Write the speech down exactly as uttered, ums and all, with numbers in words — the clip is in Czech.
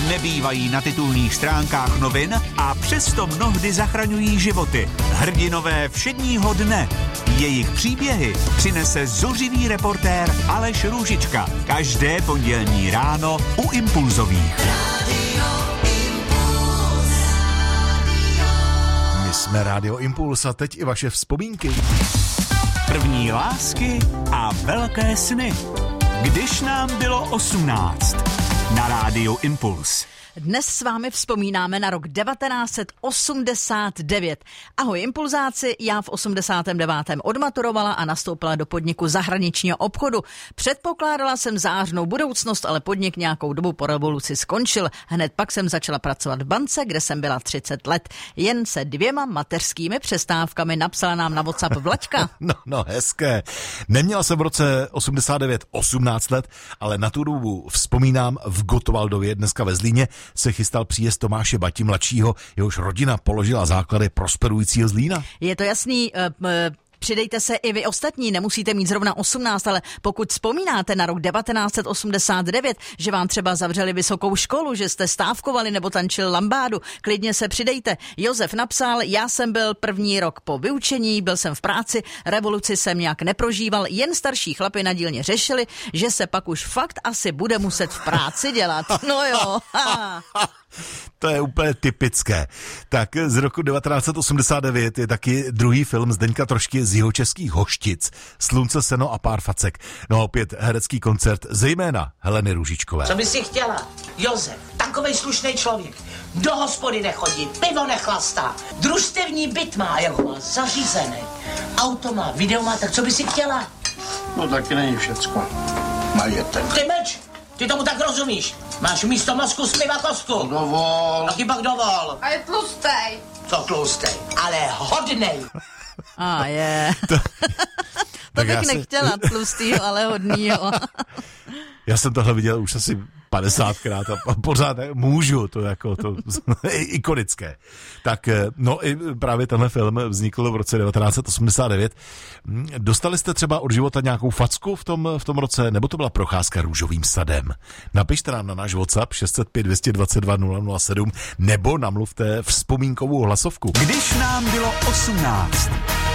nebývají na titulních stránkách novin a přesto mnohdy zachraňují životy. Hrdinové všedního dne. Jejich příběhy přinese zuřivý reportér Aleš Růžička. Každé pondělní ráno u Impulzových. My jsme Rádio Impuls a teď i vaše vzpomínky. První lásky a velké sny. Když nám bylo osmnáct. Na Rádiu Impuls. Dnes s vámi vzpomínáme na rok devatenáct set osmdesát devět. Ahoj impulzáci, já v osmdesátém devátém odmaturovala a nastoupila do podniku zahraničního obchodu. Předpokládala jsem zářnou budoucnost, ale podnik nějakou dobu po revoluci skončil. Hned pak jsem začala pracovat v bance, kde jsem byla třicet let. Jen se dvěma mateřskými přestávkami napsala nám na WhatsApp Vlaďka. No, no, hezké. Neměla jsem v roce osmdesát devět osmnáct let, ale na tu dobu vzpomínám v Gotwaldově, dneska ve Zlíně, se chystal příjezd Tomáše Bati mladšího, jehož rodina položila základy prosperujícího Zlína. Je to jasný, uh, uh... Přidejte se i vy ostatní, nemusíte mít zrovna osmnáct, ale pokud vzpomínáte na rok devatenáct set osmdesát devět, že vám třeba zavřeli vysokou školu, že jste stávkovali nebo tančili lambádu, klidně se přidejte. Josef napsal, já jsem byl první rok po vyučení, byl jsem v práci, revoluci jsem nějak neprožíval, jen starší chlapi na dílně řešili, že se pak už fakt asi bude muset v práci dělat. No jo. To je úplně typické. Tak z roku devatenáct set osmdesát devět je taky druhý film Zdeňka Trošky z jihočeských Hoštic. Slunce, seno a pár facek. No a opět herecký koncert, zejména Heleny Růžičkové. Co by si chtěla? Josef, takovej slušný člověk. Do hospody nechodí, pivo nechlastá. Družstevní byt má, jak má zařízený. Auto má, video má, tak co by si chtěla? No taky není všecko. Majetek. Ty meč, ty tomu tak rozumíš. Máš místo mozku smiva kostku. Dovol. Taky pak dovol. A je tlustej. Co tlustej, ale hodnej. A je. To, to bych si... nechtěla tlustýho, ale hodnýho. Já jsem tohle viděl už asi padesátkrát a pořád můžu, to jako to ikonické. Tak no i právě tenhle film vznikl v roce devatenáct set osmdesát devět. Dostali jste třeba od života nějakou facku v tom, v tom roce, nebo to byla procházka růžovým sadem? Napište nám na náš WhatsApp šest set pět, dvě stě dvacet dva, nula nula sedm nebo namluvte vzpomínkovou hlasovku. Když nám bylo osmnáct.